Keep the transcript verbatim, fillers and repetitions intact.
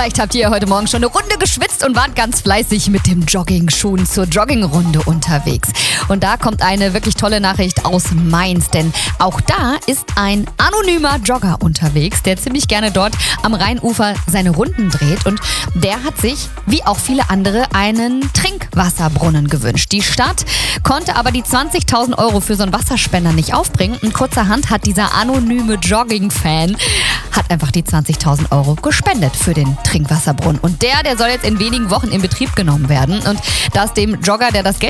Vielleicht habt ihr heute Morgen schon eine Runde geschwitzt und wart ganz fleißig mit dem Joggingschuhen zur Joggingrunde unterwegs. Und da kommt eine wirklich tolle Nachricht aus Mainz, denn auch da ist ein anonymer Jogger unterwegs, der ziemlich gerne dort am Rheinufer seine Runden dreht. Und der hat sich, wie auch viele andere, einen Trinkwasserbrunnen gewünscht. Die Stadt konnte aber die zwanzigtausend Euro für so einen Wasserspender nicht aufbringen. Und kurzerhand hat dieser anonyme Jogging-Fan hat einfach die zwanzigtausend Euro gespendet für den Trinkwasserbrunnen. Und der, der soll jetzt in wenigen Wochen in Betrieb genommen werden. Und da es dem Jogger, der das Geld